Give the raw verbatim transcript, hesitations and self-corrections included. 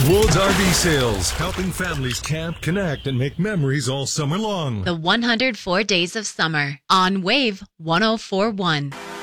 Woods R V Sales, helping families camp, connect, and make memories all summer long. The one hundred four Days of Summer on Wave one oh four point one.